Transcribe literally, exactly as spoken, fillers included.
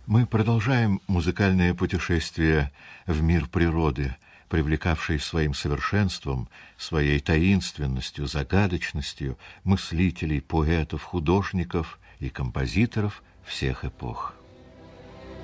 Мы продолжаем музыкальное путешествие в мир природы, привлекавший своим совершенством, своей таинственностью, загадочностью мыслителей, поэтов, художников и композиторов всех эпох.